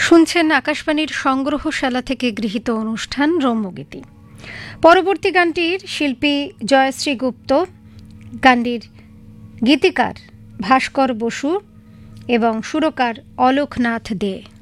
শুনছেন আকাশবাণীর সংগ্রহশালা থেকে গৃহীত অনুষ্ঠান রম্যগীতি। পরবর্তী গানটির শিল্পী জয়শ্রী গুপ্ত, গানটির গীতিকার ভাস্কর বসু এবং সুরকার অলোকনাথ দে।